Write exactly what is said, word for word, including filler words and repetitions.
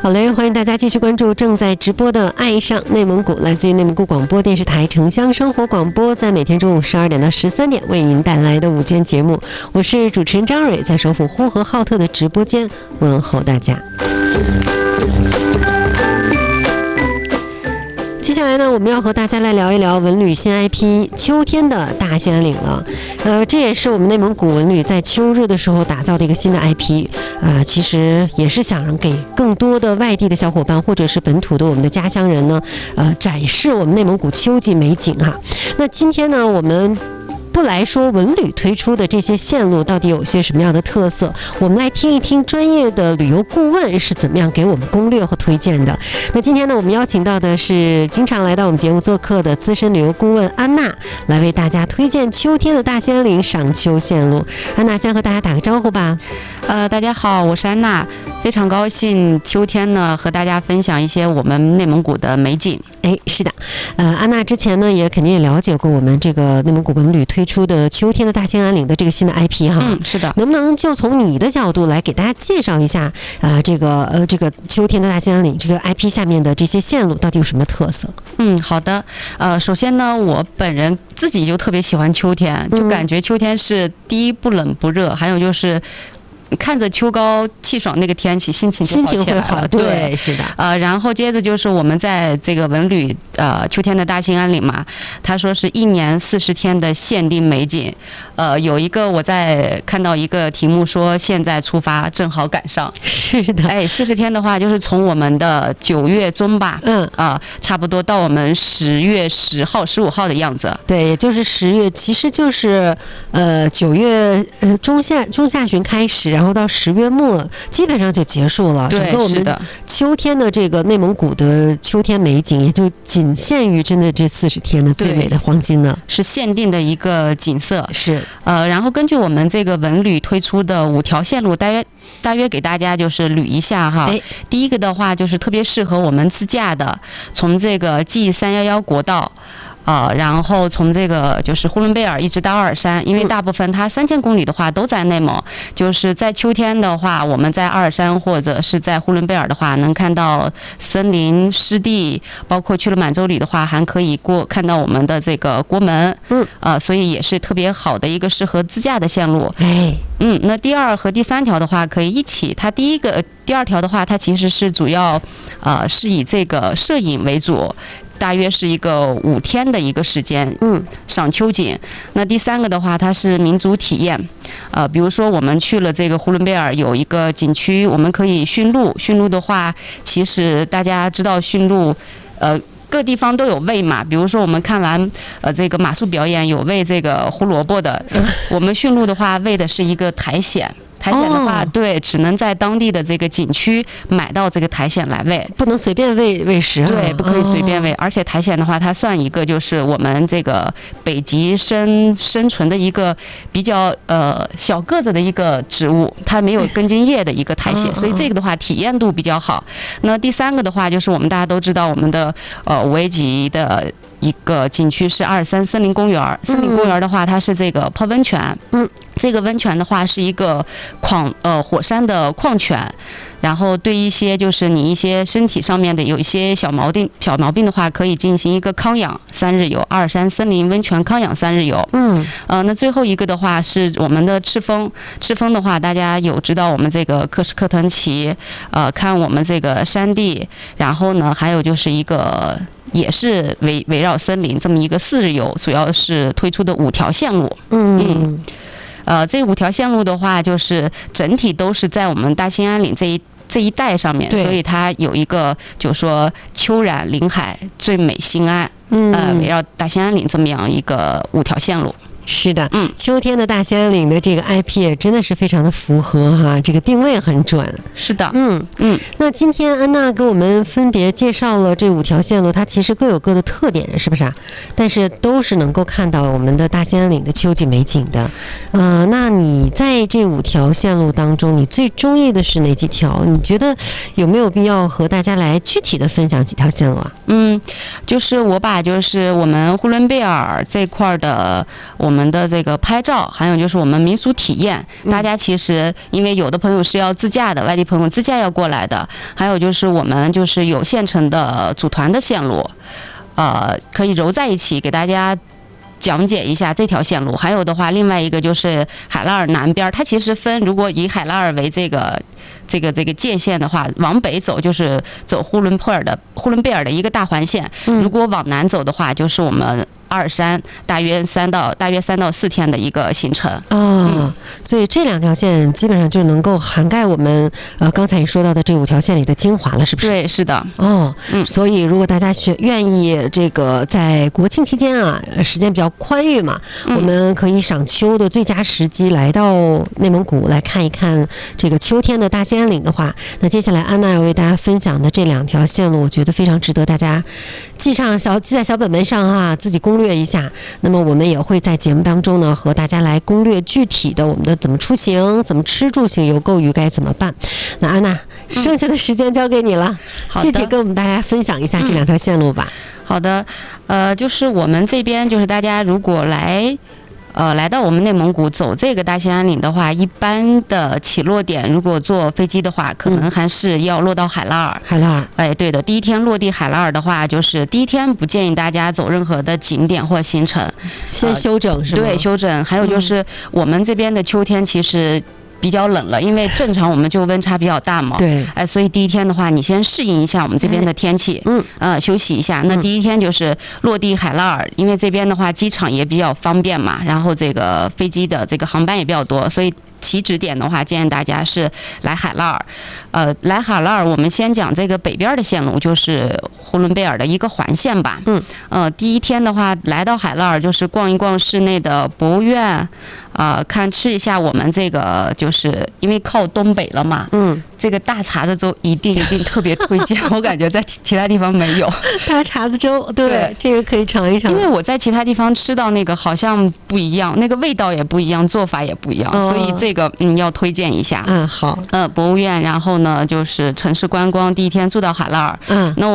好嘞，欢迎大家继续关注正在直播的《爱上内蒙古》，来自于内蒙古广播电视台城乡生活广播，在每天中午十二点到十三点为您带来的午间节目。我是主持人张蕊，在首府呼和浩特的直播间问候大家。接下来呢，我们要和大家来聊一聊文旅新 I P 秋天的大兴安岭了。呃，这也是我们内蒙古文旅在秋日的时候打造的一个新的 I P。呃，其实也是想让给更多的外地的小伙伴，或者是本土的我们的家乡人呢，呃，展示我们内蒙古秋季美景哈。那今天呢，我们不来说文旅推出的这些线路到底有些什么样的特色，我们来听一听专业的旅游顾问是怎么样给我们攻略和推荐的。那今天呢，我们邀请到的是经常来到我们节目做客的资深旅游顾问安娜，来为大家推荐秋天的大兴安岭赏秋线路。安娜先和大家打个招呼吧。 呃，大家好，我是安娜，非常高兴秋天呢和大家分享一些我们内蒙古的美景。 哎，是的，呃，安娜之前呢也肯定也了解过我们这个内蒙古文旅推出的秋天的大兴安岭的这个新的 I P 哈。 嗯，是的。 能不能就从你的角度来给大家介绍一下啊、呃，这个呃这个秋天的大兴安岭这个 I P 下面的这些线路到底有什么特色？ 嗯，好的。呃，首先呢，我本人自己就特别喜欢秋天，就感觉秋天是第一不冷不热，还有就是看着秋高气爽那个天气，心情就好起来了。 心情会好，对，是的。 呃，然后接着就是我们在这个文旅呃秋天的大兴安岭嘛，他说是一年四十天的限定美景。呃，有一个我在看到一个题目说现在出发正好赶上。 是的。 哎，四十天的话就是从我们的九月中吧， 嗯啊、呃，差不多到我们十月十号、十五号的样子。 对，也就是十月，其实就是呃九月呃中下中下旬开始，然后到十月末基本上就结束了。 对， 整个我们秋天的这个内蒙古的秋天美景，也就仅限于真的这四十天的最美的黄金了， 是限定的一个景色。 是呃，然后根据我们这个文旅推出的五条线路，大约大约给大家就是捋一下哈。 哎， 第一个的话就是特别适合我们自驾的，从这个 G 三一一国道。呃，然后从这个就是呼伦贝尔一直到阿尔山，因为大部分它三千公里的话都在内蒙，就是在秋天的话，我们在阿尔山或者是在呼伦贝尔的话，能看到森林、湿地，包括去了满洲里的话，还可以过看到我们的这个国门， 嗯， 呃，所以也是特别好的一个适合自驾的线路。 哎， 嗯，那第二和第三条的话可以一起，它第一个、第二条的话，它其实是主要，呃，是以这个摄影为主。大约是一个五天的一个时间， 嗯， 赏秋景。那第三个的话，它是民族体验，呃，比如说我们去了这个呼伦贝尔有一个景区，我们可以驯鹿。驯鹿的话，其实大家知道驯鹿，呃。各地方都有喂嘛，比如说我们看完呃这个马术表演有喂这个胡萝卜的，我们驯鹿的话喂的是一个苔藓。苔藓的话， 哦、 对，只能在当地的这个景区买到这个苔藓来喂， 不能随便喂喂食、啊。 对，不可以随便喂。哦、而且苔藓的话，它算一个就是我们这个北极生生存的一个比较呃小个子的一个植物，它没有根茎叶的一个苔藓，所以这个的话体验度比较好。那第三个的话，就是我们大家都知道我们的呃五 A 级的一个景区是阿尔山森林公园。森林公园的话，它是这个泡温泉， 嗯，这个温泉的话是一个矿呃火山的矿泉，然后对一些就是你一些身体上面的有一些小毛病小毛病的话，可以进行一个康养三日游，阿尔山森林温泉康养三日游。 嗯， 呃，那最后一个的话是我们的赤峰，赤峰的话大家有知道我们这个克什克腾旗，呃，看我们这个山地，然后呢还有就是一个。也是围围绕森林这么一个四日游，主要是推出的五条线路。 嗯嗯， 呃，这五条线路的话，就是整体都是在我们大兴安岭这一这一带上面，所以它有一个就是说秋染林海最美兴安， 嗯， 呃，围绕大兴安岭这么样一个五条线路。 是的， 嗯， 秋天的大兴安岭的这个 I P 也真的是非常的符合哈，这个定位很准。 是的， 嗯嗯。 那今天安娜给我们分别介绍了这五条线路，它其实各有各的特点，是不是啊？但是都是能够看到我们的大兴安岭的秋季美景的。呃，那你在这五条线路当中，你最中意的是哪几条？你觉得有没有必要和大家来具体的分享几条线路啊？ 嗯，就是我把就是我们呼伦贝尔这块的我们的这个拍照，还有就是我们民俗体验。大家其实因为有的朋友是要自驾的，外地朋友自驾要过来的，还有就是我们就是有现成的组团的线路，呃，可以揉在一起给大家讲解一下这条线路。还有的话，另外一个就是海拉尔南边，它其实分，如果以海拉尔为这个这个这个界限的话，往北走就是走呼伦贝尔的呼伦贝尔的一个大环线，如果往南走的话，就是我们阿尔山，大约三到大约三到四天的一个行程。 哦，嗯、所以这两条线基本上就能够涵盖我们呃刚才你说到的这五条线里的精华了，是不是？ 对，是的。 哦， 嗯， 所以如果大家选愿意这个在国庆期间啊，时间比较宽裕嘛， 嗯、 我们可以赏秋的最佳时机来到内蒙古来看一看这个秋天的大兴安岭的话，那接下来安娜要为大家分享的这两条线路，我觉得非常值得大家记上小记在小本本上啊，自己攻略一下。那么我们也会在节目当中呢，和大家来攻略具体的我们的怎么出行、怎么吃住行游购娱该怎么办。那安娜，剩下的时间交给你了， 嗯、 具体跟我们大家分享一下这两条线路吧。 嗯、好的，呃，就是我们这边就是大家如果来。呃，来到我们内蒙古走这个大兴安岭的话，一般的起落点，如果坐飞机的话，可能还是要落到海拉尔。 海拉尔， 哎，对的，第一天落地海拉尔的话，就是第一天不建议大家走任何的景点或行程， 先休整是吗？ 呃、对，休整。还有就是我们这边的秋天其实比较冷了，因为正常我们就温差比较大嘛。 对， 哎，所以第一天的话，你先适应一下我们这边的天气， 嗯， 呃，休息一下。那第一天就是落地海拉尔，因为这边的话机场也比较方便嘛，然后这个飞机的这个航班也比较多，所以起止点的话，建议大家是来海拉尔。呃，来海拉尔，我们先讲这个北边的线路，就是呼伦贝尔的一个环线吧。 嗯， 呃，第一天的话，来到海拉尔就是逛一逛市内的博物院。呃，看吃一下我们这个，就是因为靠东北了嘛， 嗯， 这个大碴子粥一定一定特别推荐，我感觉在其他地方没有。 大碴子粥，对，对这个可以尝一尝。 因为我在其他地方吃到那个好像不一样，那个味道也不一样，做法也不一样，哦、所以这个嗯要推荐一下。 嗯，好。 呃，博物院，然后呢就是城市观光，第一天住到海拉尔。 嗯， 那我。